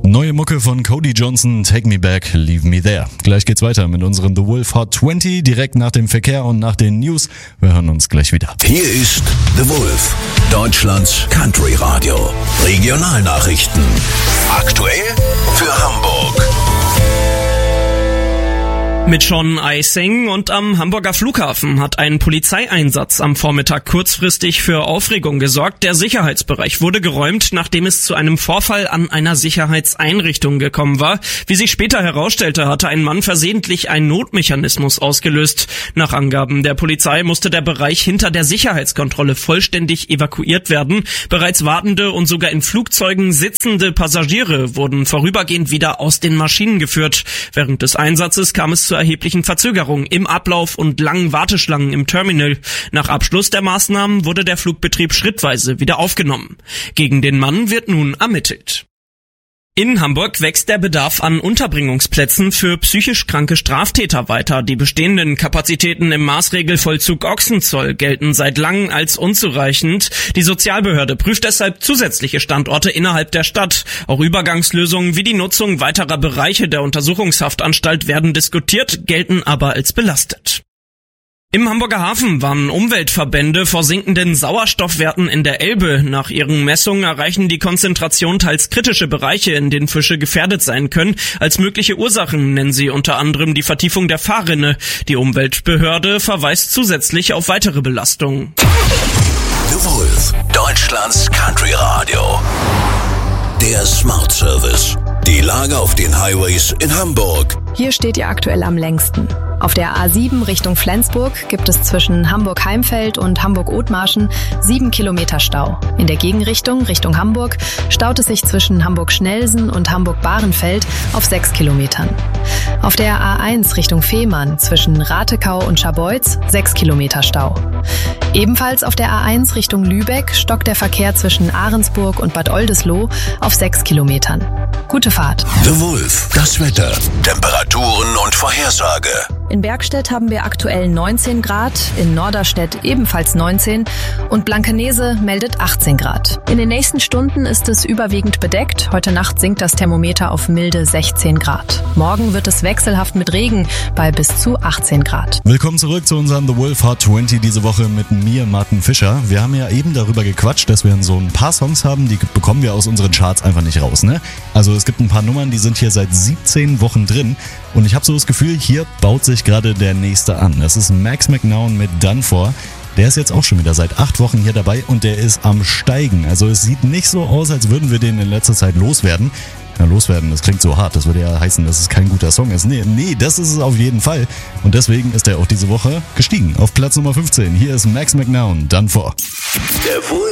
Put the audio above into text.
Neue Mucke von Cody Johnson, Take Me Back, Leave Me There. Gleich geht's weiter mit unseren The Wolf Hot 20, direkt nach dem Verkehr und nach den News. Wir hören uns gleich wieder. Hier ist The Wolf, Deutschlands Country Radio. Regionalnachrichten. Aktuell für Hamburg. Mit Sean Eising und am Hamburger Flughafen hat ein Polizeieinsatz am Vormittag kurzfristig für Aufregung gesorgt. Der Sicherheitsbereich wurde geräumt, nachdem es zu einem Vorfall an einer Sicherheitseinrichtung gekommen war. Wie sich später herausstellte, hatte ein Mann versehentlich einen Notmechanismus ausgelöst. Nach Angaben der Polizei musste der Bereich hinter der Sicherheitskontrolle vollständig evakuiert werden. Bereits wartende und sogar in Flugzeugen sitzende Passagiere wurden vorübergehend wieder aus den Maschinen geführt. Während des Einsatzes kam es zu erheblichen Verzögerungen im Ablauf und langen Warteschlangen im Terminal. Nach Abschluss der Maßnahmen wurde der Flugbetrieb schrittweise wieder aufgenommen. Gegen den Mann wird nun ermittelt. In Hamburg wächst der Bedarf an Unterbringungsplätzen für psychisch kranke Straftäter weiter. Die bestehenden Kapazitäten im Maßregelvollzug Ochsenzoll gelten seit langem als unzureichend. Die Sozialbehörde prüft deshalb zusätzliche Standorte innerhalb der Stadt. Auch Übergangslösungen wie die Nutzung weiterer Bereiche der Untersuchungshaftanstalt werden diskutiert, gelten aber als belastet. Im Hamburger Hafen warnen Umweltverbände vor sinkenden Sauerstoffwerten in der Elbe. Nach ihren Messungen erreichen die Konzentration teils kritische Bereiche, in denen Fische gefährdet sein können. Als mögliche Ursachen nennen sie unter anderem die Vertiefung der Fahrrinne. Die Umweltbehörde verweist zusätzlich auf weitere Belastungen. The Wolf, Deutschlands Country Radio. Der Smart Service. Die Lage auf den Highways in Hamburg. Hier steht ihr aktuell am längsten. Auf der A7 Richtung Flensburg gibt es zwischen Hamburg-Heimfeld und Hamburg-Othmarschen 7 Kilometer Stau. In der Gegenrichtung, Richtung Hamburg, staut es sich zwischen Hamburg-Schnelsen und Hamburg-Bahrenfeld auf 6 Kilometern. Auf der A1 Richtung Fehmarn zwischen Ratekau und Scharbeutz 6 Kilometer Stau. Ebenfalls auf der A1 Richtung Lübeck stockt der Verkehr zwischen Ahrensburg und Bad Oldesloe auf 6 Kilometern. Gute Fahrt. The Wolf, das Wetter, Temperaturen und Vorhersage. In Bergstedt haben wir aktuell 19 Grad, in Norderstedt ebenfalls 19 und Blankenese meldet 18 Grad. In den nächsten Stunden ist es überwiegend bedeckt. Heute Nacht sinkt das Thermometer auf milde 16 Grad. Morgen wird es wechselhaft mit Regen bei bis zu 18 Grad. Willkommen zurück zu unserem The Wolf Hot 20 diese Woche mit mir, Martin Fischer. Wir haben ja eben darüber gequatscht, dass wir so ein paar Songs haben, die bekommen wir aus unseren Charts einfach nicht raus, ne? Also es gibt ein paar Nummern, die sind hier seit 17 Wochen drin und ich habe so das Gefühl, hier baut sich gerade der nächste an. Das ist Max McNown mit Done For. Der ist jetzt auch schon wieder seit 8 Wochen hier dabei und der ist am Steigen. Also es sieht nicht so aus, als würden wir den in letzter Zeit loswerden. Ja, loswerden, das klingt so hart. Das würde ja heißen, dass es kein guter Song ist. Nee, das ist es auf jeden Fall. Und deswegen ist er auch diese Woche gestiegen auf Platz Nummer 15. Hier ist Max McNown, Done For. Der